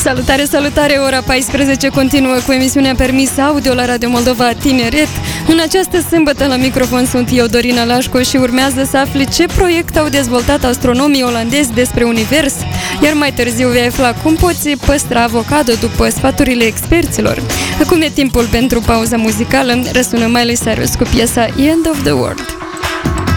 Salutare, salutare! Ora 14 continuă cu emisiunea Permis Audio la Radio Moldova Tineret. În această sâmbătă la microfon sunt eu, Dorina Lașco, și urmează să afli ce proiect au dezvoltat astronomii olandezi despre univers, iar mai târziu vei afla cum poți păstra avocado după sfaturile experților. Acum e timpul pentru pauza muzicală. Răsună Miley Cyrus cu piesa End of the World.